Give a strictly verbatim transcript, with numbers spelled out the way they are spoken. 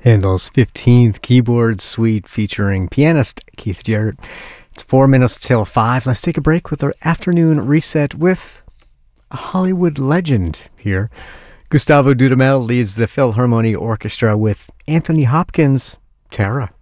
Handel's fifteenth Keyboard Suite featuring pianist Keith Jarrett. It's four minutes till five. Let's take a break with our afternoon reset with a Hollywood legend here. Gustavo Dudamel leads the Philharmonia Orchestra with Anthony Hopkins' Tara.